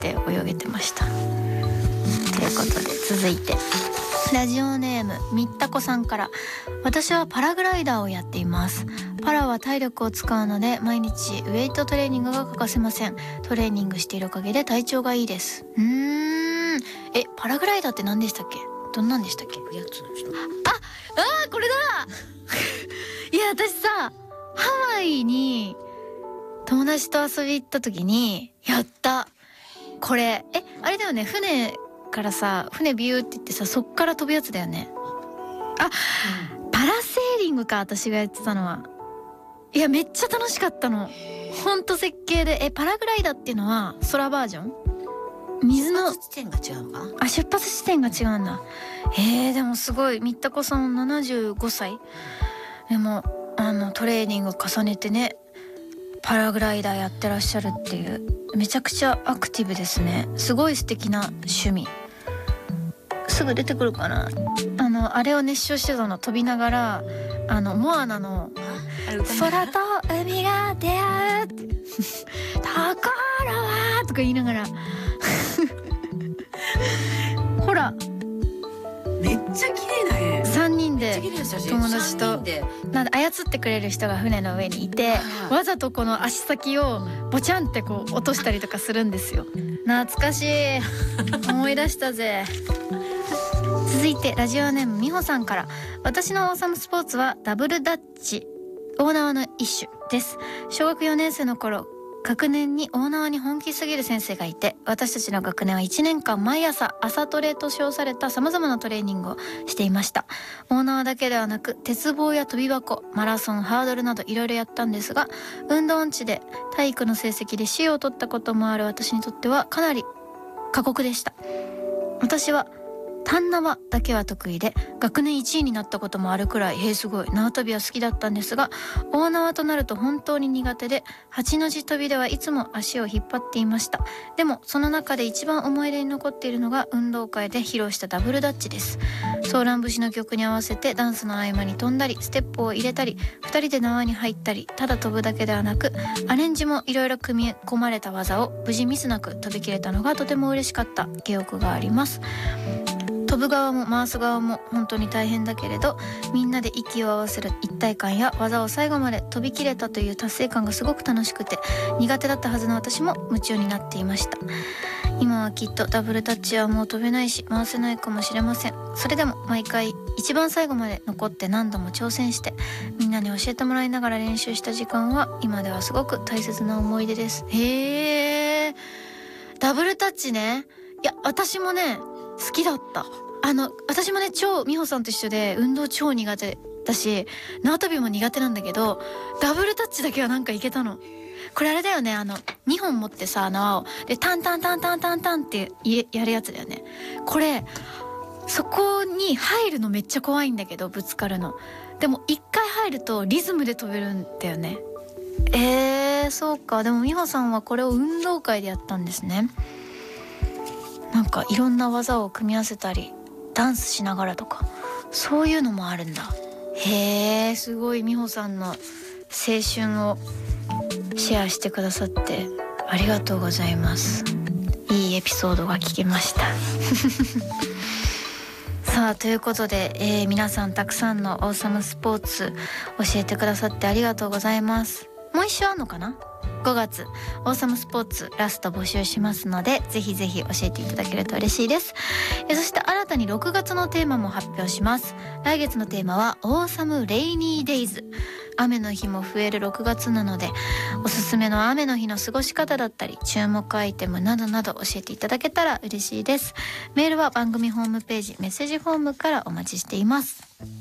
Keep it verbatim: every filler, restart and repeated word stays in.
って泳げてました。ということで続いてラジオネームみったこさんから、私はパラグライダーをやっています。パラは体力を使うので毎日ウェイトトレーニングが欠かせません。トレーニングしているおかげで体調がいいです。うーんえパラグライダーって何でしたっけ？どんなんでしたっけ？ やつの人。 ああーこれだいや私さハワイに友達と遊び行った時にやったこれ。えあれだよね、船からさ船ビューって言ってさそっから飛ぶやつだよね。あ、うん、パラセーリングか私がやってたのは。いやめっちゃ楽しかったの。ほんと絶景で。えパラグライダーっていうのは空バージョン？水の出発地点が違うのか？ あ出発地点が違うんだ。えー、でもすごいみったこさんななじゅうごさいでもあのトレーニング重ねてねパラグライダーやってらっしゃるっていう、めちゃくちゃアクティブですね。すごい素敵な趣味。すぐ出てくるかな。あのあれを熱唱してたの、飛びながらあのモアナの空と海が出会うってところはとか言いながらほらめっちゃ綺麗だね。 さんにんで友達となんで操ってくれる人が船の上にいて、わざとこの足先をボチャンってこう落としたりとかするんですよ。懐かしい思い出したぜ続いてラジオネームみほさんから、私のオーサムスポーツはダブルダッチ、大縄の一種です。小学よねん生の頃、学年に大縄に本気すぎる先生がいて、私たちの学年はいちねんかん毎朝朝トレと称された様々なトレーニングをしていました。大縄だけではなく鉄棒や跳び箱、マラソン、ハードルなどいろいろやったんですが、運動音痴で体育の成績でしを取ったこともある私にとってはかなり過酷でした。私は単縄だけは得意で学年いちいになったこともあるくらい、へえすごい縄跳びは好きだったんですが、大縄となると本当に苦手で、八の字跳びではいつも足を引っ張っていました。でもその中で一番思い出に残っているのが運動会で披露したダブルダッチです。ソーラン節の曲に合わせてダンスの合間に飛んだりステップを入れたり、二人で縄に入ったり、ただ飛ぶだけではなくアレンジもいろいろ組み込まれた技を無事ミスなく飛び切れたのがとても嬉しかった記憶があります。飛ぶ側も回す側も本当に大変だけれど、みんなで息を合わせる一体感や技を最後まで飛び切れたという達成感がすごく楽しくて、苦手だったはずの私も夢中になっていました。今はきっとダブルタッチはもう飛べないし回せないかもしれません。それでも毎回一番最後まで残って何度も挑戦してみんなに教えてもらいながら練習した時間は今ではすごく大切な思い出です。へー、ダブルタッチね。いや私もね好きだった。あの私もね超美穂さんと一緒で運動超苦手だし縄跳びも苦手なんだけど、ダブルタッチだけはなんかいけたの。これあれだよね、あのにほん持ってさ縄をでタンタンタンタンタンタンってやるやつだよね。これそこに入るのめっちゃ怖いんだけど、ぶつかるの。でも一回入るとリズムで飛べるんだよね。えーそうか。でも美穂さんはこれを運動会でやったんですね。なんかいろんな技を組み合わせたりダンスしながらとかそういうのもあるんだ。へえすごい。美穂さんの青春をシェアしてくださってありがとうございます。いいエピソードが聞けましたさあということで、えー、皆さんたくさんのオーサムスポーツ教えてくださってありがとうございます。もう一週あんのかな。ごがつオーサムスポーツラスト募集しますので、ぜひぜひ教えていただけると嬉しいです。えそして新たにろくがつのテーマも発表します。来月のテーマはオーサムレイニーデイズ。雨の日も増えるろくがつなので、おすすめの雨の日の過ごし方だったり注目アイテムなどなど教えていただけたら嬉しいです。メールは番組ホームページメッセージフォームからお待ちしています。